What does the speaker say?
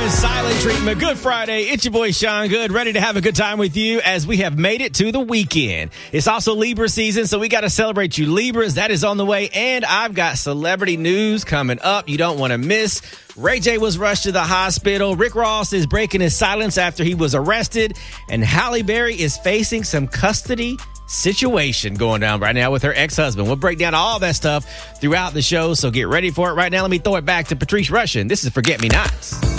is Silent Treatment. Good Friday. It's your boy Sean Good, ready to have a good time with you as we have made it to the weekend. It's also Libra season, so we got to celebrate you Libras. That is on the way, and I've got celebrity news coming up you don't want to miss. Ray J was rushed to the hospital. Rick Ross is breaking his silence after he was arrested, and Halle Berry is facing some custody situation going down right now with her ex-husband. We'll break down all that stuff throughout the show, so get ready for it. Right now, let me throw it back to Patrice Rushen. This is Forget Me Nots.